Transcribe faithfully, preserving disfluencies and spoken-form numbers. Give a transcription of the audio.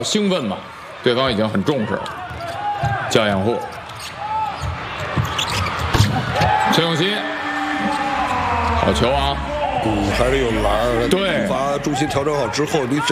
兴奋嘛，对方已经很重视了。叫掩护，陈永新，好球啊！ 嗯，还是有篮儿。 对， 把重心调整好之后，你。